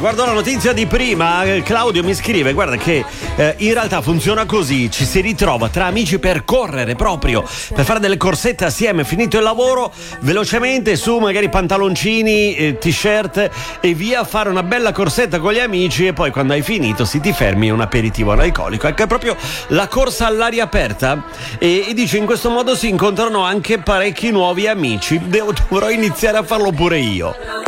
guardo la notizia di prima. Claudio mi scrive, guarda che in realtà funziona così: ci si ritrova tra amici per correre, proprio per fare delle corsette assieme, finito il lavoro, velocemente su magari pantaloncini, t-shirt e via a fare una bella corsetta con gli amici, e poi quando hai finito ti fermi un aperitivo analcolico. Ecco, è proprio la corsa all'aria aperta, e dice in questo modo si incontrano anche parecchi nuovi amici. Dovrò iniziare a farlo pure io.